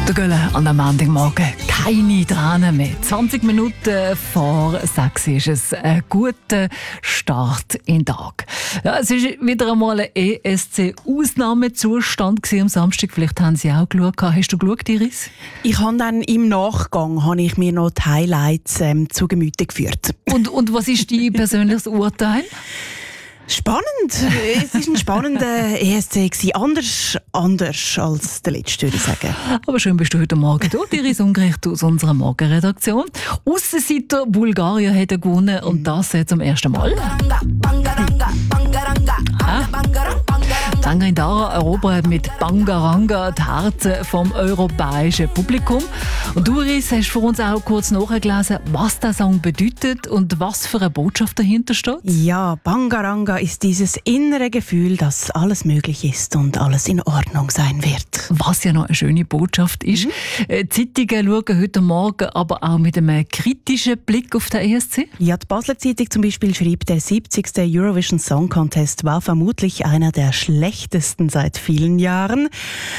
Der Gölle an einem Montagmorgen. Keine Tränen mehr. 20 Minuten vor 6 ist es ein guter Start in den Tag. Ja, es war wieder einmal ein ESC-Ausnahmezustand am Samstag. Vielleicht haben Sie auch geschaut. Hast du geschaut, Iris? Ich habe dann im Nachgang mir noch die Highlights zu Gemüte geführt. Und was ist dein persönliches Urteil? Spannend. Es war ein spannender ESC. Anders als der letzte, würde ich sagen. Aber schön bist du heute Morgen da, Iris Ungericht aus unserer Morgenredaktion. Aussenseiter Bulgarien hat gewonnen und das zum ersten Mal. Tangerine Dara erobert mit Bangaranga die Herzen vom europäischen Publikum. Und du, Iris, hast für uns auch kurz nachgelesen, was der Song bedeutet und was für eine Botschaft dahinter steht. Ja, Bangaranga ist dieses innere Gefühl, dass alles möglich ist und alles in Ordnung sein wird. Was ja noch eine schöne Botschaft ist. Zeitungen schauen heute Morgen aber auch mit einem kritischen Blick auf den ESC. Ja, die Basler Zeitung zum Beispiel schreibt, der 70. Eurovision Song Contest war vermutlich einer der schlechtesten seit vielen Jahren.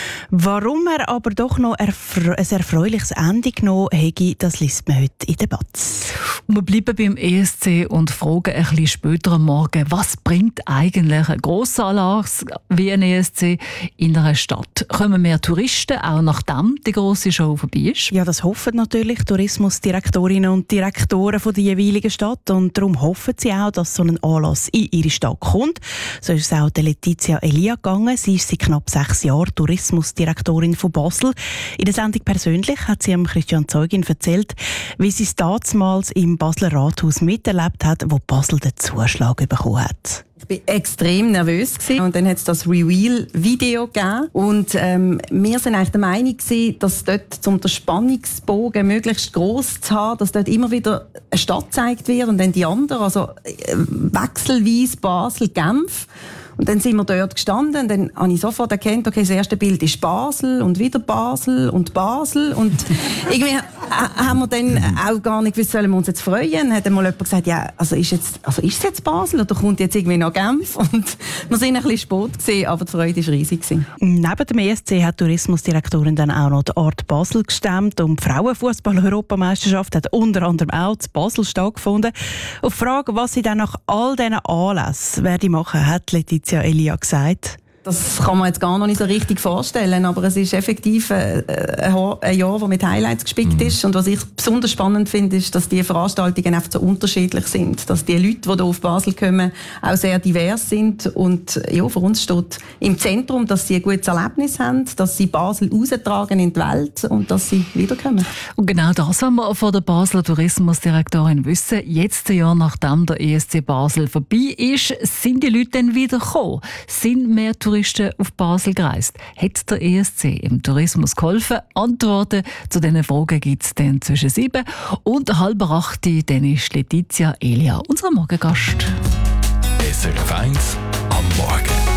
Warum er aber doch noch ein erfreuliches Ende genommen hätte, das liest man heute in der Batz. Wir bleiben beim ESC und fragen ein bisschen später am Morgen, was bringt eigentlich ein grosser Anlass wie ein ESC in einer Stadt? Kommen mehr Touristen, auch nachdem die grosse Show vorbei ist? Ja, das hoffen natürlich Tourismusdirektorinnen und Direktoren von der jeweiligen Stadt und darum hoffen sie auch, dass so ein Anlass in ihre Stadt kommt. So ist es auch der Letizia Elia gegangen. Sie ist seit knapp 6 Jahren Tourismusdirektorin von Basel. In der Sendung persönlich hat sie Christian Zeugin erzählt, wie sie es damals im Basler Rathaus miterlebt hat, wo Basel den Zuschlag bekommen hat. Ich war extrem nervös und dann hat es das Reveal-Video gegeben und wir sind eigentlich der Meinung gewesen, dass dort, um den Spannungsbogen möglichst gross zu haben, dass dort immer wieder eine Stadt gezeigt wird und dann die andere, also wechselweise Basel, Genf. Und dann sind wir dort gestanden und dann habe ich sofort erkannt, okay, das erste Bild ist Basel und wieder Basel und Basel. Und irgendwie haben wir dann auch gar nicht gewusst, sollen wir uns jetzt freuen. Dann hat mal jemand gesagt, ja, ist es jetzt Basel oder kommt jetzt irgendwie noch Genf? Und wir sind ein bisschen spät gewesen, aber die Freude war riesig. Neben dem ESC hat die Tourismusdirektorin dann auch noch die Art Basel gestemmt und die Frauenfußball-Europameisterschaft hat unter anderem auch in Basel stattgefunden. Auf die Frage, was sie dann nach all diesen Anlässen werde machen, hat Letizia Elia gesagt. Das kann man jetzt gar noch nicht so richtig vorstellen, aber es ist effektiv ein Jahr, das mit Highlights gespickt ist. Und was ich besonders spannend finde, ist, dass die Veranstaltungen einfach so unterschiedlich sind. Dass die Leute, die hier auf Basel kommen, auch sehr divers sind. Und ja, für uns steht im Zentrum, dass sie ein gutes Erlebnis haben, dass sie Basel raustragen in die Welt und dass sie wiederkommen. Und genau das haben wir von der Basler Tourismusdirektorin wissen. Jetzt, ein Jahr nachdem der ESC Basel vorbei ist, sind die Leute dann wieder gekommen. Sind mehr Touristen auf Basel gereist? Hat der ESC im Tourismus geholfen? Antworten zu diesen Fragen gibt es dann zwischen 7 und 7:30. Dann ist Letizia Elia unser Morgengast. SRF 1 am Morgen.